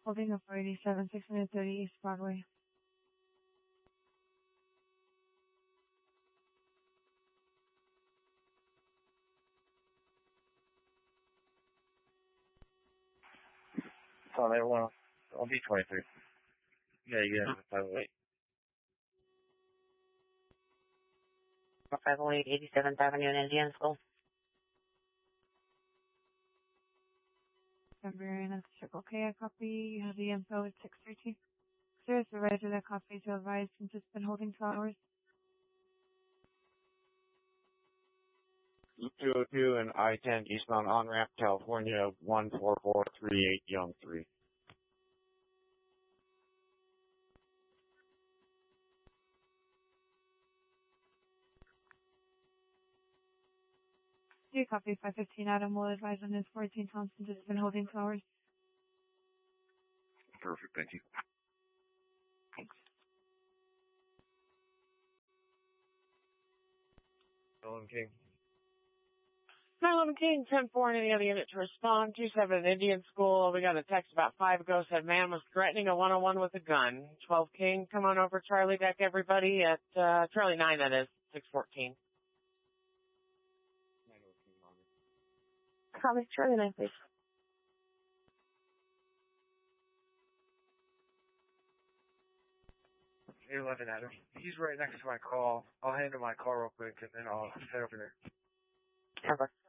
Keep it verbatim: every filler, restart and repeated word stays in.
Holding up for eighty-seven, six thirty East Broadway. So they want, I'll be twenty-three. Yeah, yeah, five oh eight. five oh eight, eighty-seventh Avenue in Indian School. February, that's Circle K, I copy. You have the info at six thirty. Sir, is the regular copy to advise since it's been holding two hours? two oh two and I ten eastbound on-ramp, California, one four four three eight Young three. You copy five fifteen Adam will advise on his fourteen Thompson has been holding two hours. Perfect, thank you. Thanks. Nolan King. nine eleven King, ten four, and any other unit to respond. two seven Indian School. We got a text about five ago, said man was threatening a one oh one with a gun. twelve King, come on over, Charlie deck everybody at, uh, Charlie nine that is, six fourteen. Copy, Charlie nine, please. eleven Adam. He's right next to my call. I'll hand him my call real quick and then I'll head over there. Over.